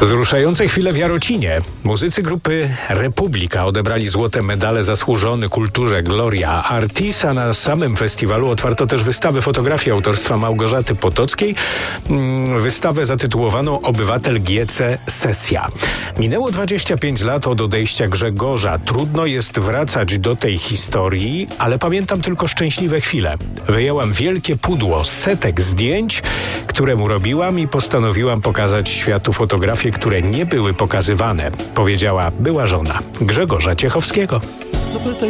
Wzruszające chwile w Jarocinie. Muzycy grupy Republika odebrali złote medale zasłużone kulturze Gloria Artis, a na samym festiwalu otwarto też wystawę fotografii autorstwa Małgorzaty Potockiej. Wystawę zatytułowaną Obywatel GC Sesja. Minęło 25 lat od odejścia Grzegorza. Trudno jest wracać do tej historii, ale pamiętam tylko szczęśliwe chwile. Wyjęłam wielkie pudło setek zdjęć, które mu robiłam i postanowiłam pokazać światu fotografie, które nie były pokazywane, powiedziała była żona Grzegorza Ciechowskiego. Zapytaj